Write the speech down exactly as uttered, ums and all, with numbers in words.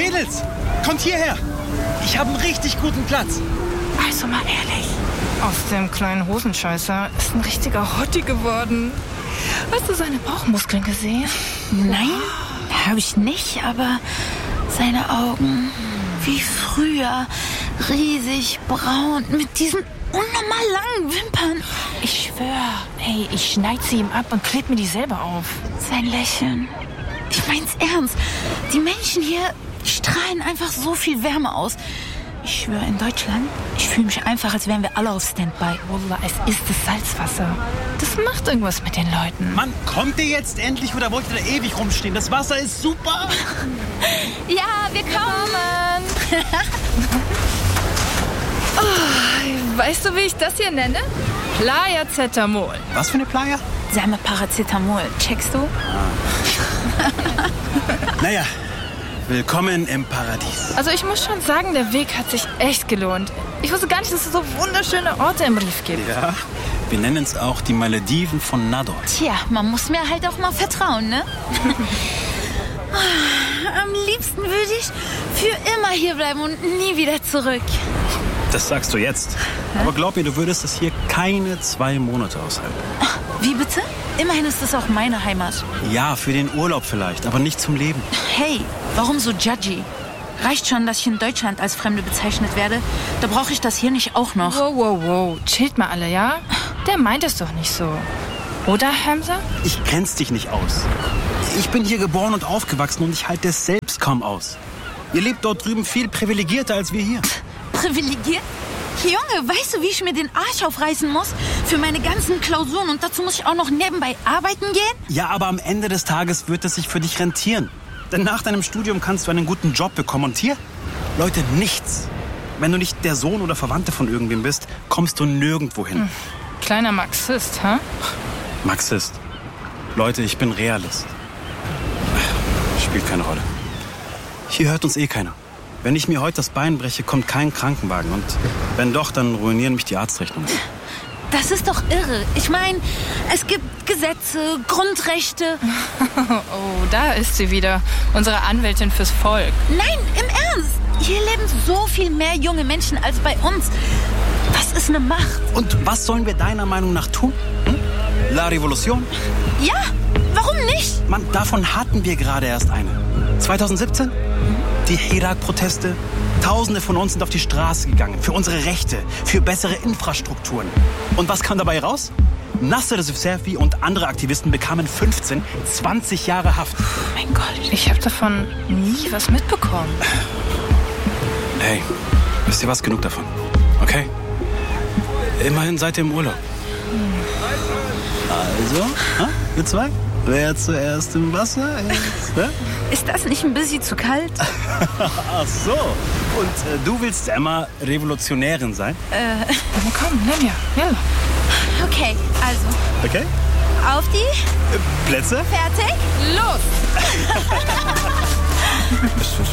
Mädels, kommt hierher. Ich habe einen richtig guten Platz. Also mal ehrlich, aus dem kleinen Hosenscheißer ist ein richtiger Hottie geworden. Hast du seine Bauchmuskeln gesehen? Nein, habe ich nicht, aber seine Augen wie früher, riesig braun, mit diesen unnormal langen Wimpern. Ich schwör, ey, ich schneid sie ihm ab und kleb mir die selber auf. Sein Lächeln. Ich mein's ernst. Die Menschen hier strahlen einfach so viel Wärme aus. Ich schwöre, in Deutschland, ich fühle mich einfach, als wären wir alle auf Standby. Wallah, es ist das Salzwasser. Das macht irgendwas mit den Leuten. Mann, kommt ihr jetzt endlich oder wollt ihr da ewig rumstehen? Das Wasser ist super. Ja, wir kommen. Oh, weißt du, wie ich das hier nenne? Playacetamol. Was für eine Playa? Sag mal Paracetamol, checkst du? Naja, willkommen im Paradies. Also ich muss schon sagen, der Weg hat sich echt gelohnt. Ich wusste gar nicht, dass es so wunderschöne Orte im Rif gibt. Ja, wir nennen es auch die Malediven von Nador. Tja, man muss mir halt auch mal vertrauen, ne? Am liebsten würde ich für immer hier bleiben und nie wieder zurück. Das sagst du jetzt. Aber glaub mir, du würdest es hier keine zwei Monate aushalten. Wie bitte? Immerhin ist es auch meine Heimat. Ja, für den Urlaub vielleicht, aber nicht zum Leben. Hey, warum so judgy? Reicht schon, dass ich in Deutschland als Fremde bezeichnet werde? Da brauche ich das hier nicht auch noch. Wow, wow, wow. Chillt mal alle, ja? Der meint es doch nicht so. Oder, Hamza? Ich grenz dich nicht aus. Ich bin hier geboren und aufgewachsen und ich halte es selbst kaum aus. Ihr lebt dort drüben viel privilegierter als wir hier. Privilegiert? Junge, weißt du, wie ich mir den Arsch aufreißen muss? Für meine ganzen Klausuren und dazu muss ich auch noch nebenbei arbeiten gehen? Ja, aber am Ende des Tages wird es sich für dich rentieren. Denn nach deinem Studium kannst du einen guten Job bekommen. Und hier, Leute, nichts. Wenn du nicht der Sohn oder Verwandte von irgendwem bist, kommst du nirgendwo hin. Hm. Kleiner Marxist, hä? Marxist. Leute, ich bin Realist. Spielt keine Rolle. Hier hört uns eh keiner. Wenn ich mir heute das Bein breche, kommt kein Krankenwagen. Und wenn doch, dann ruinieren mich die Arztrechnungen. Das ist doch irre. Ich meine, es gibt Gesetze, Grundrechte. Oh, da ist sie wieder. Unsere Anwältin fürs Volk. Nein, im Ernst. Hier leben so viel mehr junge Menschen als bei uns. Das ist eine Macht. Und was sollen wir deiner Meinung nach tun? Hm? La Revolution? Ja, warum nicht? Mann, davon hatten wir gerade erst eine. zwanzig siebzehn? Die Irak-Proteste. Tausende von uns sind auf die Straße gegangen. Für unsere Rechte, für bessere Infrastrukturen. Und was kam dabei raus? Nasser Sefi und andere Aktivisten bekamen fünfzehn, zwanzig Jahre Haft. Oh mein Gott, ich habe davon nie was mitbekommen. Hey, wisst ihr was? Genug davon. Okay? Immerhin seid ihr im Urlaub. Also, ha? Ihr zwei? Wer zuerst im Wasser ist, ne? Ist das nicht ein bisschen zu kalt? Ach so. Und äh, du willst Emma Revolutionärin sein? Äh, na komm, nimm ja. Ja. Okay, also. Okay. Auf die Äh, Plätze? Fertig? Los!